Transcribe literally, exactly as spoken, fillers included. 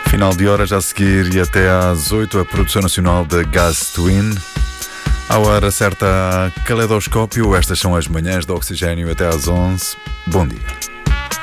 Final de hora já a seguir e até às oito a produção nacional da Gas Twin. À hora certa, Caleidoscópio. Estas são as manhãs de Oxigênio até às onze. Bom dia.